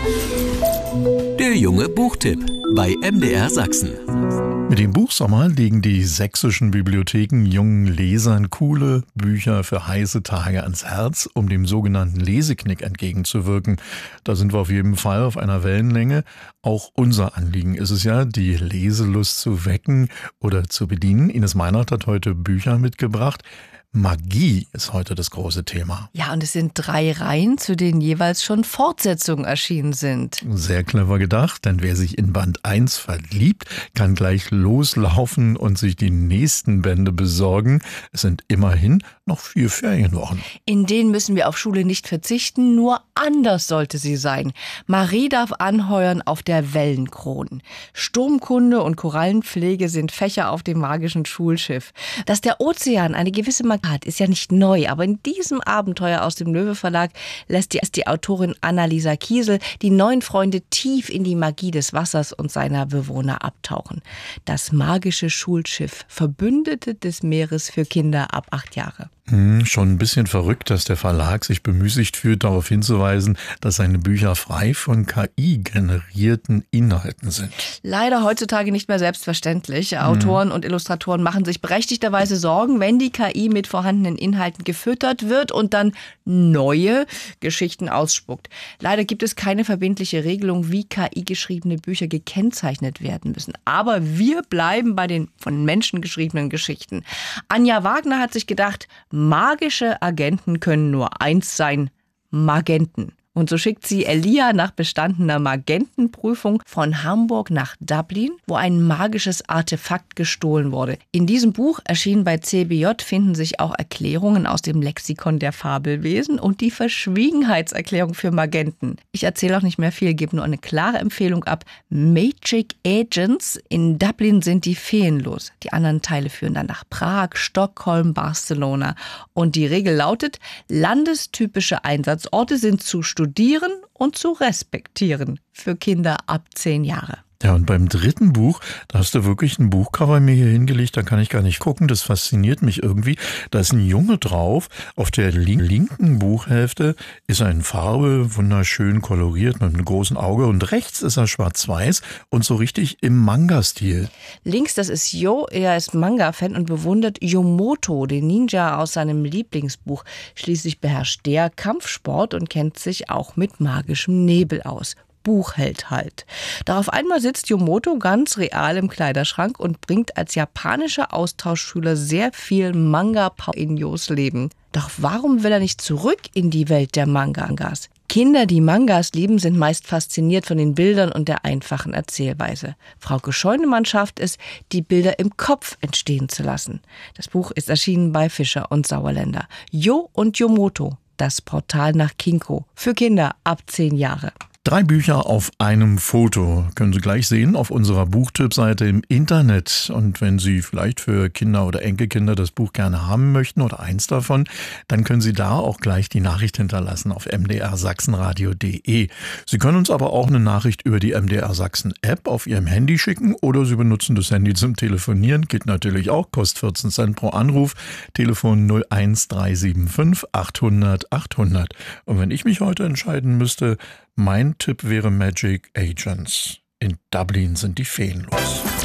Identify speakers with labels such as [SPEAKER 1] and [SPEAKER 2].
[SPEAKER 1] Der junge Buchtipp bei MDR Sachsen.
[SPEAKER 2] Mit dem Buchsommer legen die sächsischen Bibliotheken jungen Lesern coole Bücher für heiße Tage ans Herz, um dem sogenannten Leseknick entgegenzuwirken. Da sind wir auf jeden Fall auf einer Wellenlänge. Auch unser Anliegen ist es ja, die Leselust zu wecken oder zu bedienen. Ines Meinert hat heute Bücher mitgebracht. Magie ist heute das große Thema.
[SPEAKER 3] Ja, und es sind 3 Reihen, zu denen jeweils schon Fortsetzungen erschienen sind.
[SPEAKER 2] Sehr clever gedacht, denn wer sich in Band 1 verliebt, kann gleich loslaufen und sich die nächsten Bände besorgen. Es sind immerhin noch 4 Ferienwochen.
[SPEAKER 3] In denen müssen wir auf Schule nicht verzichten, nur anders sollte sie sein. Marie darf anheuern auf der Wellenkron. Sturmkunde und Korallenpflege sind Fächer auf dem magischen Schulschiff. Dass der Ozean eine gewisse Magie hat, ist ja nicht neu, aber in diesem Abenteuer aus dem Löwe Verlag lässt die Autorin Annalisa Kiesel die 9 Freunde tief in die Magie des Wassers und seiner Bewohner abtauchen. Das magische Schulschiff, Verbündete des Meeres für Kinder ab 8 Jahre.
[SPEAKER 2] Schon ein bisschen verrückt, dass der Verlag sich bemüßigt fühlt, darauf hinzuweisen, dass seine Bücher frei von KI-generierten Inhalten sind.
[SPEAKER 3] Leider heutzutage nicht mehr selbstverständlich. Autoren und Illustratoren machen sich berechtigterweise Sorgen, wenn die KI mit vorhandenen Inhalten gefüttert wird und dann neue Geschichten ausspuckt. Leider gibt es keine verbindliche Regelung, wie KI-geschriebene Bücher gekennzeichnet werden müssen. Aber wir bleiben bei den von Menschen geschriebenen Geschichten. Anja Wagner hat sich gedacht, magische Agenten können nur eins sein: Magenten. Und so schickt sie Elia nach bestandener Magentenprüfung von Hamburg nach Dublin, wo ein magisches Artefakt gestohlen wurde. In diesem Buch, erschienen bei CBJ, finden sich auch Erklärungen aus dem Lexikon der Fabelwesen und die Verschwiegenheitserklärung für Magenten. Ich erzähle auch nicht mehr viel, gebe nur eine klare Empfehlung ab. Magic Agents. In Dublin sind die Feen los. Die anderen Teile führen dann nach Prag, Stockholm, Barcelona. Und die Regel lautet, landestypische Einsatzorte sind zu studieren und zu respektieren für Kinder ab 10 Jahre.
[SPEAKER 2] Ja, und beim 3. Buch, da hast du wirklich ein Buchcover mir hier hingelegt, da kann ich gar nicht gucken, das fasziniert mich irgendwie. Da ist ein Junge drauf, auf der linken Buchhälfte ist er in Farbe, wunderschön koloriert mit einem großen Auge und rechts ist er schwarz-weiß und so richtig im Manga-Stil.
[SPEAKER 3] Links, das ist Jo, er ist Manga-Fan und bewundert Yomoto, den Ninja aus seinem Lieblingsbuch. Schließlich beherrscht der Kampfsport und kennt sich auch mit magischem Nebel aus. Buchheld halt. Doch auf einmal sitzt Yomoto ganz real im Kleiderschrank und bringt als japanischer Austauschschüler sehr viel Manga-Power in Jos Leben. Doch warum will er nicht zurück in die Welt der Mangas? Kinder, die Mangas lieben, sind meist fasziniert von den Bildern und der einfachen Erzählweise. Frauke Scheunemann schafft es, die Bilder im Kopf entstehen zu lassen. Das Buch ist erschienen bei Fischer und Sauerländer. Jo und Yomoto, das Portal nach Kinko. Für Kinder ab 10 Jahre.
[SPEAKER 2] 3 Bücher auf einem Foto können Sie gleich sehen auf unserer Buchtippseite im Internet. Und wenn Sie vielleicht für Kinder oder Enkelkinder das Buch gerne haben möchten oder eins davon, dann können Sie da auch gleich die Nachricht hinterlassen auf mdrsachsenradio.de. Sie können uns aber auch eine Nachricht über die MDR Sachsen App auf Ihrem Handy schicken oder Sie benutzen das Handy zum Telefonieren. Geht natürlich auch, kostet 14 Cent pro Anruf. Telefon 01375 800 800. Und wenn ich mich heute entscheiden müsste, mein Tipp wäre Magic Agents. In Dublin sind die Feen los.